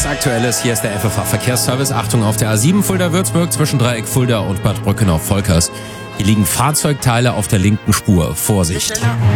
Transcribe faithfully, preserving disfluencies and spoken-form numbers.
Was Aktuelles, hier ist der F F H-Verkehrsservice. Achtung auf der A sieben Fulda-Würzburg zwischen Dreieck Fulda und Bad Brückenau-Volkers. Hier liegen Fahrzeugteile auf der linken Spur. Vorsicht!